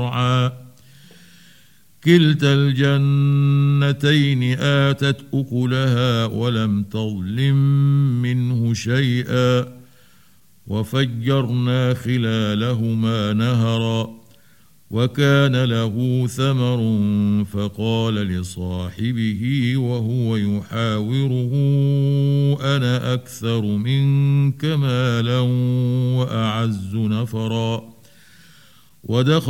كلتا الجنتين آتت أكلها ولم تظلم منه شيئا وفجرنا خلالهما نهرا وكان له ثمر فقال لصاحبه وهو يحاوره أنا أكثر منك مالا وأعز نفرا ودخل